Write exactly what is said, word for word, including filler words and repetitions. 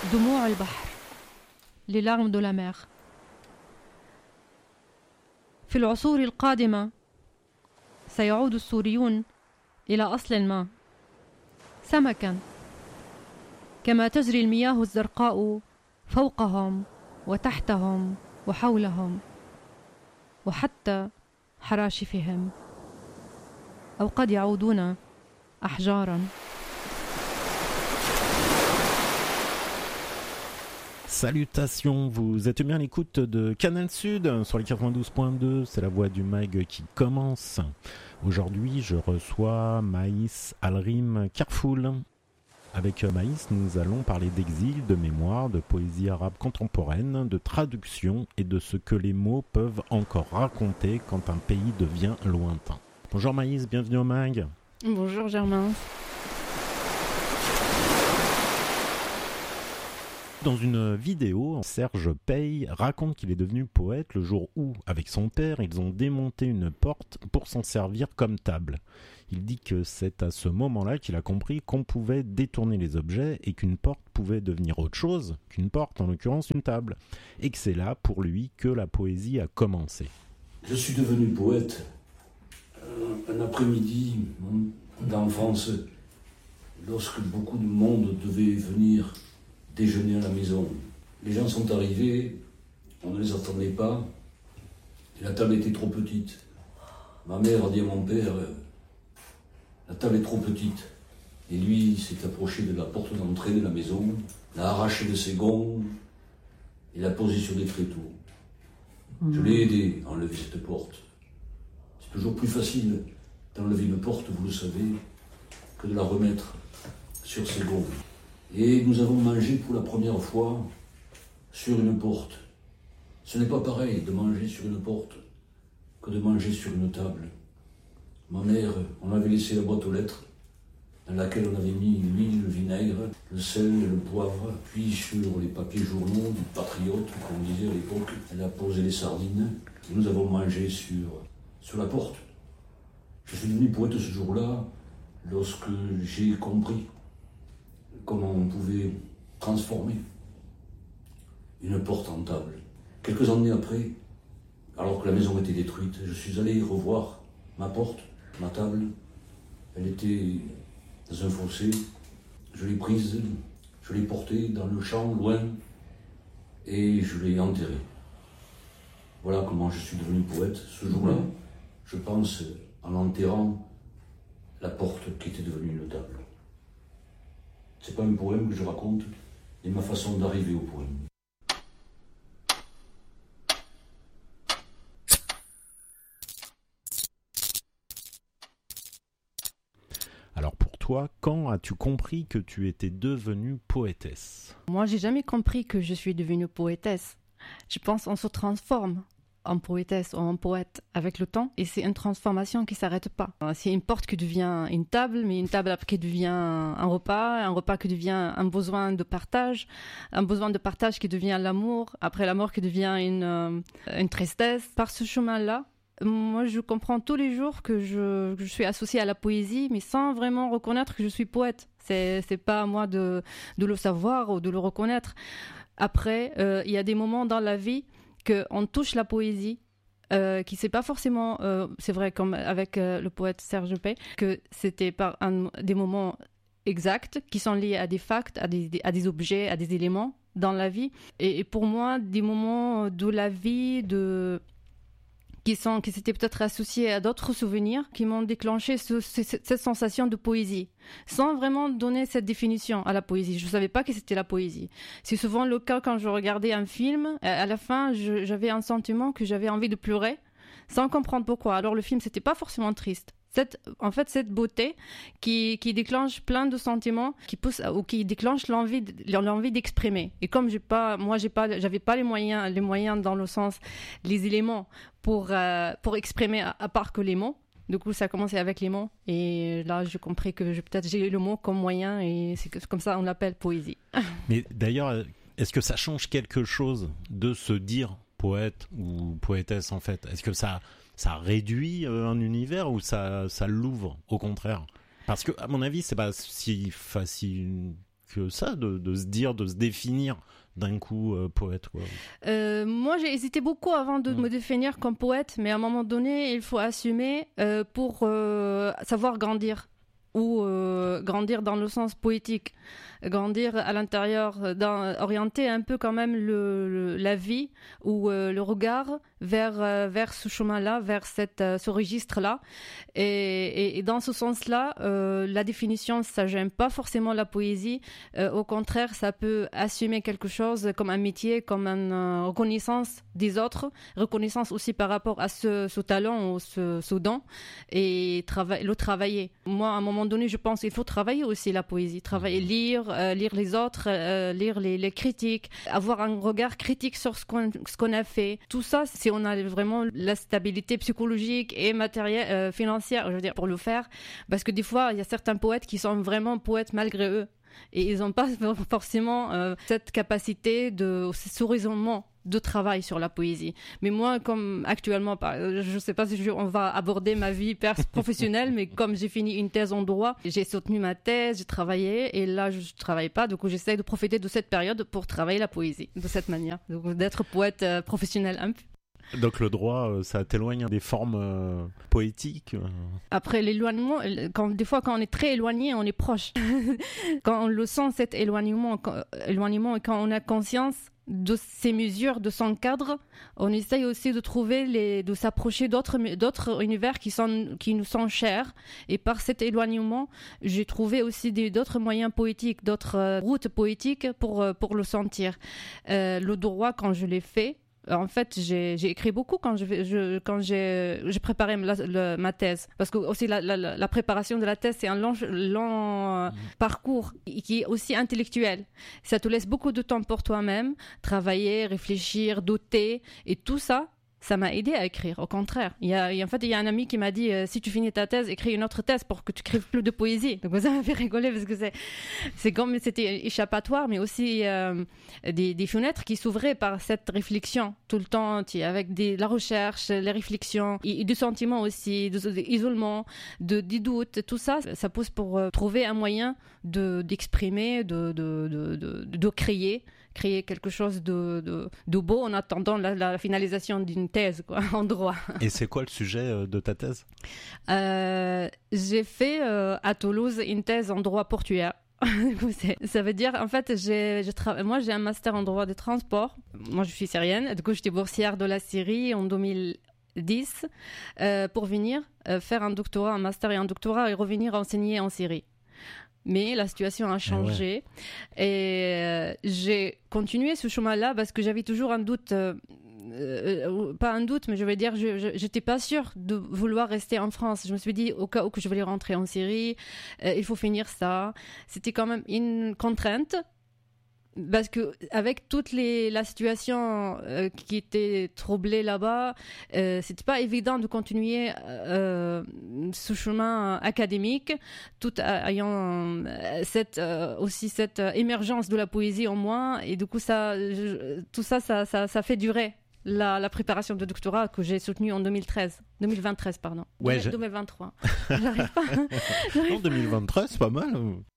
دموع البحر les larmes de la mer. في العصور القادمة سيعود السوريون إلى أصل ما سمكاً كما تجري المياه الزرقاء فوقهم وتحتهم وحولهم وحتى حراشفهم أو قد يعودون أحجاراً. Salutations, vous êtes bien à l'écoute de Canal Sud sur les quatre-vingt-douze point deux, c'est la voix du mag qui commence. Aujourd'hui, je reçois Maïs Alrim Karfoul. Avec Maïs, nous allons parler d'exil, de mémoire, de poésie arabe contemporaine, de traduction et de ce que les mots peuvent encore raconter quand un pays devient lointain. Bonjour Maïs, bienvenue au mag. Bonjour Germain. Dans une vidéo, Serge Pey raconte qu'il est devenu poète le jour où, avec son père, ils ont démonté une porte pour s'en servir comme table. Il dit que c'est à ce moment-là qu'il a compris qu'on pouvait détourner les objets et qu'une porte pouvait devenir autre chose qu'une porte, en l'occurrence une table. Et que c'est là, pour lui, que la poésie a commencé. Je suis devenu poète un, un après-midi d'enfance, lorsque beaucoup de monde devait venir déjeuner à la maison. Les gens sont arrivés, on ne les attendait pas, et la table était trop petite. Ma mère a dit à mon père, la table est trop petite. Et lui s'est approché de la porte d'entrée de la maison, l'a arraché de ses gonds, et l'a posé sur des tréteaux. Mmh. Je l'ai aidé à enlever cette porte. C'est toujours plus facile d'enlever une porte, vous le savez, que de la remettre sur ses gonds. Et nous avons mangé pour la première fois sur une porte. Ce n'est pas pareil de manger sur une porte que de manger sur une table. Ma mère, on avait laissé la boîte aux lettres dans laquelle on avait mis l'huile, le vinaigre, le sel et le poivre. Puis sur les papiers journaux du Patriote, comme on disait à l'époque, elle a posé les sardines. Et nous avons mangé sur, sur la porte. Je suis devenu poète ce jour-là lorsque j'ai compris comment on pouvait transformer une porte en table. Quelques années après, alors que la maison était détruite, je suis allé revoir ma porte, ma table. Elle était dans un fossé. Je l'ai prise, je l'ai portée dans le champ, loin, et je l'ai enterrée. Voilà comment je suis devenu poète. Ce jour-là, je pense en enterrant la porte qui était devenue une table. C'est pas un poème que je raconte, mais ma façon d'arriver au poème. Alors pour toi, quand as-tu compris que tu étais devenue poétesse ? Moi, j'ai jamais compris que je suis devenue poétesse. Je pense qu'on se transforme en poétesse ou en poète avec le temps, et c'est une transformation qui ne s'arrête pas. C'est une porte qui devient une table, mais une table après qui devient un repas, un repas qui devient un besoin de partage, un besoin de partage qui devient l'amour, après l'amour qui devient une, euh, une tristesse. Par ce chemin-là, moi je comprends tous les jours que je, que je suis associée à la poésie, mais sans vraiment reconnaître que je suis poète. C'est, c'est pas à moi de, de le savoir ou de le reconnaître. Après, euh, il y a des moments dans la vie qu'on touche la poésie, euh, qui c'est pas forcément, euh, c'est vrai comme avec euh, le poète Serge Pey, que c'était par un, des moments exacts qui sont liés à des facts, à des, à des objets, à des éléments dans la vie. Et, et pour moi, des moments de la vie, de qui sont, qui s'étaient peut-être associés à d'autres souvenirs, qui m'ont déclenché ce, ce, cette sensation de poésie, sans vraiment donner cette définition à la poésie. Je ne savais pas que c'était la poésie. C'est souvent le cas quand je regardais un film. À la fin, je, j'avais un sentiment que j'avais envie de pleurer, sans comprendre pourquoi. Alors le film, c'était pas forcément triste. Cette, en fait, cette beauté qui, qui déclenche plein de sentiments, qui pousse ou qui déclenche l'envie, l'envie d'exprimer. Et comme j'ai pas, moi, j'ai pas, j'avais pas les moyens, les moyens dans le sens, les éléments pour euh, pour exprimer à, à part que les mots. Du coup, ça a commencé avec les mots. Et là, j'ai compris que je, peut-être j'ai eu le mot comme moyen, et c'est comme ça on l'appelle poésie. Mais d'ailleurs, est-ce que ça change quelque chose de se dire poète ou poétesse en fait ? Est-ce que ça ça réduit un univers ou ça, ça l'ouvre, au contraire ? Parce que, à mon avis, c'est pas si facile que ça, de, de se dire, de se définir d'un coup euh, poète, quoi. Euh, moi, j'ai hésité beaucoup avant de mmh. me définir comme poète, mais à un moment donné, il faut assumer euh, pour euh, savoir grandir, ou euh, grandir dans le sens poétique, grandir à l'intérieur, dans, orienter un peu quand même le, le, la vie ou euh, le regard vers, euh, vers ce chemin-là, vers cette, euh, ce registre-là. Et, et, et dans ce sens-là, euh, la définition, ça gêne pas forcément la poésie. Euh, au contraire, ça peut assumer quelque chose comme un métier, comme une euh, reconnaissance des autres, reconnaissance aussi par rapport à ce, ce talent ou ce, ce don, et trava- le travailler. Moi, à un moment donné, je pense qu'il faut travailler aussi la poésie, travailler, lire, euh, lire les autres, euh, lire les, les critiques, avoir un regard critique sur ce qu'on, ce qu'on a fait. Tout ça, si on a vraiment la stabilité psychologique et matérielle, euh, financière, je veux dire, pour le faire, parce que des fois, il y a certains poètes qui sont vraiment poètes malgré eux, et ils n'ont pas forcément euh, cette capacité de, ce raisonnement de travail sur la poésie. Mais moi, comme actuellement, je ne sais pas si je, on va aborder ma vie professionnelle, mais comme j'ai fini une thèse en droit, j'ai soutenu ma thèse, j'ai travaillé, et là, je ne travaille pas, donc j'essaie de profiter de cette période pour travailler la poésie, de cette manière, donc d'être poète euh, professionnel un peu. Donc le droit, ça t'éloigne des formes euh, poétiques. Après l'éloignement, quand, des fois quand on est très éloigné, on est proche. Quand on le sent, cet éloignement, quand, éloignement, et quand on a conscience de ces mesures, de son cadre, on essaye aussi de trouver, les, de s'approcher d'autres, d'autres univers qui, sont, qui nous sont chers. Et par cet éloignement, j'ai trouvé aussi des, d'autres moyens poétiques, d'autres euh, routes poétiques pour, pour le sentir. Euh, le droit, quand je l'ai fait, en fait, j'ai, j'ai écrit beaucoup quand je, je quand j'ai, j'ai préparé la, la, ma thèse, parce que aussi la, la, la préparation de la thèse, c'est un long, long mmh. parcours qui est aussi intellectuel. Ça te laisse beaucoup de temps pour toi-même, travailler, réfléchir, doter, et tout ça. Ça m'a aidé à écrire, au contraire. Il y a, en fait, il y a un ami qui m'a dit euh, si tu finis ta thèse, écris une autre thèse pour que tu écrives plus de poésie. Donc ça m'a fait rigoler parce que c'est, c'est comme c'était échappatoire, mais aussi euh, des, des fenêtres qui s'ouvraient par cette réflexion tout le temps, avec des, la recherche, les réflexions, et, et du sentiment aussi, de, de, d'isolement, de, des doutes, tout ça, ça pousse pour euh, trouver un moyen de, d'exprimer, de, de, de, de, de, de créer. créer quelque chose de, de, de beau en attendant la, la finalisation d'une thèse, quoi, en droit. Et c'est quoi le sujet de ta thèse ? euh, J'ai fait euh, à Toulouse une thèse en droit portuaire. Ça veut dire, en fait, j'ai, j'ai tra... moi j'ai un master en droit des transports. Moi je suis syrienne, du coup j'étais boursière de la Syrie en deux mille dix euh, pour venir euh, faire un doctorat, un master et un doctorat et revenir enseigner en Syrie. Mais la situation a changé et, ouais. et euh, j'ai continué ce chemin-là parce que j'avais toujours un doute, euh, euh, pas un doute, mais je vais dire, je, je, j'étais pas sûre de vouloir rester en France. Je me suis dit, au cas où que je voulais rentrer en Syrie, euh, il faut finir ça. C'était quand même une contrainte. Parce que avec toute les, la situation euh, qui était troublée là-bas, euh, c'était pas évident de continuer euh, ce chemin académique, tout ayant euh, cette euh, aussi cette émergence de la poésie en moi, et du coup ça, je, tout ça, ça, ça, ça fait durer. La, la préparation de doctorat que j'ai soutenue en deux mille treize, deux mille vingt-treize pardon, ouais, deux mille vingt-trois. J'arrive pas. J'arrive non, deux mille vingt-treize, c'est pas mal.